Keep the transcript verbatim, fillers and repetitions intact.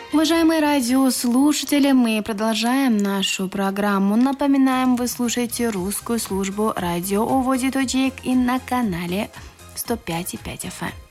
Уважаемые радиослушатели, мы продолжаем нашу программу. Напоминаем, вы слушаете русскую службу радио Оводи Тоджик и на канале сто пять и пять эф эм.